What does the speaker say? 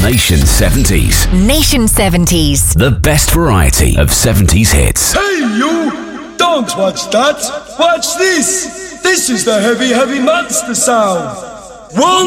Nation 70s. Nation 70s. The best variety of 70s hits. Hey, you! Don't watch that! Watch this! This is the heavy, heavy monster sound! 1,